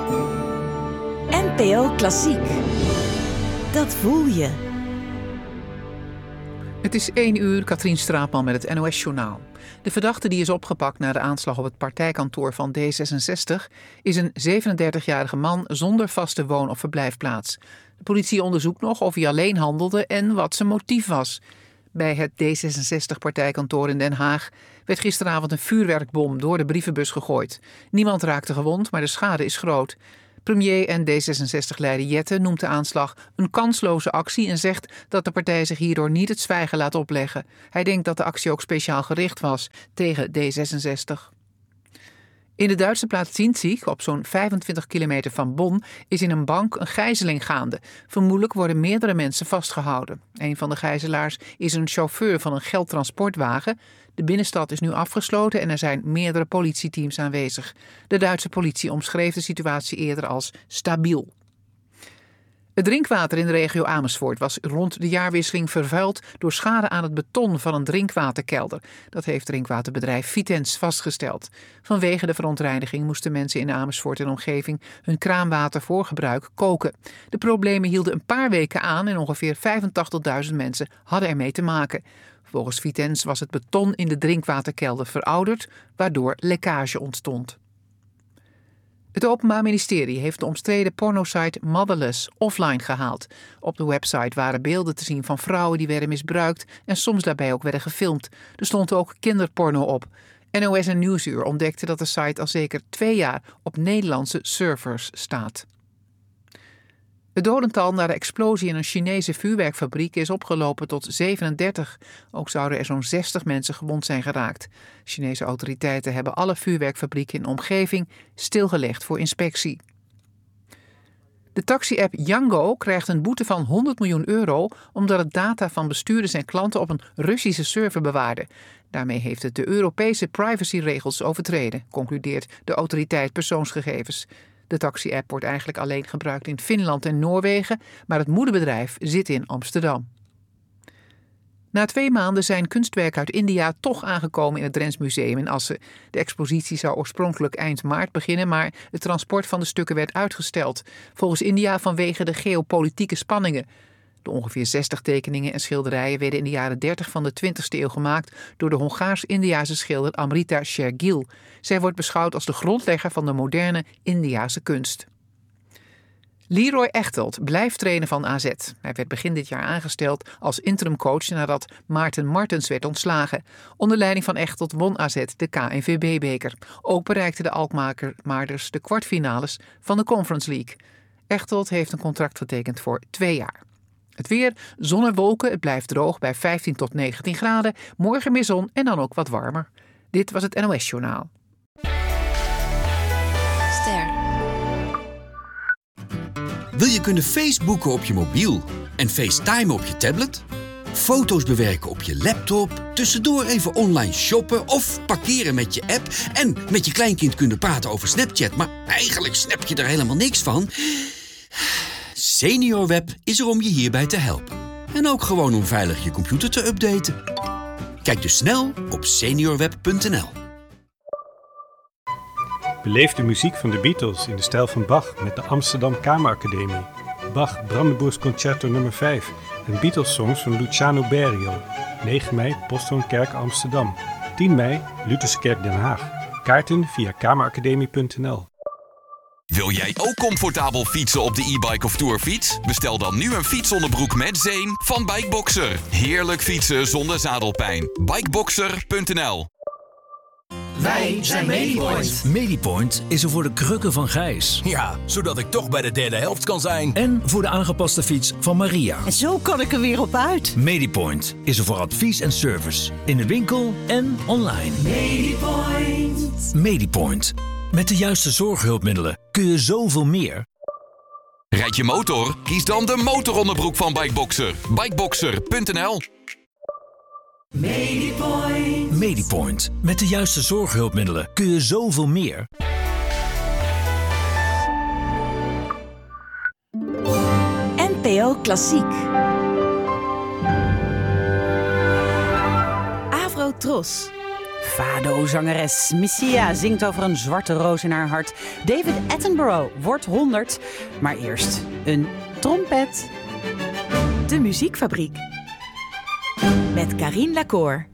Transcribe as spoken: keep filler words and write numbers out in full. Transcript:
N P O Klassiek. Dat voel je. Het is één uur, Katrien Straatman met het N O S-journaal. De verdachte die is opgepakt na de aanslag op het partijkantoor van D zesenzestig... is een zevenendertigjarige man zonder vaste woon- of verblijfplaats. De politie onderzoekt nog of hij alleen handelde en wat zijn motief was. Bij het D zesenzestig-partijkantoor in Den Haag werd gisteravond een vuurwerkbom door de brievenbus gegooid. Niemand raakte gewond, maar de schade is groot. Premier en D zesenzestig-leider Jette noemt de aanslag een kansloze actie en zegt dat de partij zich hierdoor niet het zwijgen laat opleggen. Hij denkt dat de actie ook speciaal gericht was tegen D zesenzestig. In de Duitse plaats Sinzig, op zo'n vijfentwintig kilometer van Bonn, is in een bank een gijzeling gaande. Vermoedelijk worden meerdere mensen vastgehouden. Een van de gijzelaars is een chauffeur van een geldtransportwagen. De binnenstad is nu afgesloten en er zijn meerdere politieteams aanwezig. De Duitse politie omschreef de situatie eerder als stabiel. Het drinkwater in de regio Amersfoort was rond de jaarwisseling vervuild door schade aan het beton van een drinkwaterkelder. Dat heeft drinkwaterbedrijf Vitens vastgesteld. Vanwege de verontreiniging moesten mensen in Amersfoort en omgeving hun kraanwater voor gebruik koken. De problemen hielden een paar weken aan en ongeveer vijfentachtigduizend mensen hadden ermee te maken. Volgens Vitens was het beton in de drinkwaterkelder verouderd, waardoor lekkage ontstond. Het Openbaar Ministerie heeft de omstreden pornosite Motherless offline gehaald. Op de website waren beelden te zien van vrouwen die werden misbruikt en soms daarbij ook werden gefilmd. Er stond ook kinderporno op. N O S en Nieuwsuur ontdekte dat de site al zeker twee jaar op Nederlandse servers staat. Het dodental na de explosie in een Chinese vuurwerkfabriek is opgelopen tot zevenendertig. Ook zouden er zo'n zestig mensen gewond zijn geraakt. Chinese autoriteiten hebben alle vuurwerkfabrieken in de omgeving stilgelegd voor inspectie. De taxi-app Yango krijgt een boete van honderd miljoen euro... omdat het data van bestuurders en klanten op een Russische server bewaarde. Daarmee heeft het de Europese privacyregels overtreden, concludeert de autoriteit persoonsgegevens. De taxi-app wordt eigenlijk alleen gebruikt in Finland en Noorwegen, maar het moederbedrijf zit in Amsterdam. Na twee maanden zijn kunstwerken uit India toch aangekomen in het Drents Museum in Assen. De expositie zou oorspronkelijk eind maart beginnen, maar het transport van de stukken werd uitgesteld. Volgens India vanwege de geopolitieke spanningen. De ongeveer zestig tekeningen en schilderijen werden in de jaren dertig van de twintigste eeuw gemaakt door de Hongaars-Indiase schilder Amrita Shergill. Zij wordt beschouwd als de grondlegger van de moderne Indiase kunst. Leroy Echtelt blijft trainer van A Z. Hij werd begin dit jaar aangesteld als interimcoach nadat Maarten Martens werd ontslagen. Onder leiding van Echtelt won A Z de K N V B-beker. Ook bereikten de Alkmaarders de kwartfinales van de Conference League. Echtelt heeft een contract getekend voor twee jaar. Het weer, zon en wolken, het blijft droog bij vijftien tot negentien graden. Morgen meer zon en dan ook wat warmer. Dit was het N O S-journaal. Ster. Wil je kunnen Facebooken op je mobiel en FaceTimen op je tablet? Foto's bewerken op je laptop, tussendoor even online shoppen of parkeren met je app en met je kleinkind kunnen praten over Snapchat, maar eigenlijk snap je er helemaal niks van? SeniorWeb is er om je hierbij te helpen. En ook gewoon om veilig je computer te updaten. Kijk dus snel op seniorweb punt n l. Beleef de muziek van de Beatles in de stijl van Bach met de Amsterdam Kameracademie. Bach Brandenburgs Concerto nummer vijf en Beatles-songs van Luciano Berio. negen mei, Posthoornkerk Amsterdam. tien mei, Lutherse Kerk Den Haag. Kaarten via kameracademie punt n l. Wil jij ook comfortabel fietsen op de e-bike of tourfiets? Bestel dan nu een fietsonderbroek met zeem van Bikeboxer. Heerlijk fietsen zonder zadelpijn. bikeboxer punt n l. Wij zijn Medipoint. Medipoint is er voor de krukken van Gijs. Ja, zodat ik toch bij de derde helft kan zijn. En voor de aangepaste fiets van Maria. En zo kan ik er weer op uit. Medipoint is er voor advies en service. In de winkel en online. Medipoint. Medipoint. Met de juiste zorghulpmiddelen kun je zoveel meer. Rijd je motor? Kies dan de motoronderbroek van Bikeboxer. bikeboxer punt n l. Medipoint. Medipoint. Met de juiste zorghulpmiddelen kun je zoveel meer. N P O Klassiek. Avro Tros. Fado-zangeres Missia zingt over een zwarte roos in haar hart. David Attenborough wordt honderd. Maar eerst een trompet. De Muziekfabriek. Met Carien Lacour.